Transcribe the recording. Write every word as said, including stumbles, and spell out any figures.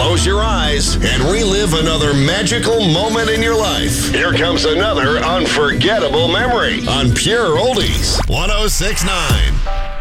Close your eyes and relive another magical moment in your life. Here comes another unforgettable memory on Pure Oldies one oh six point nine.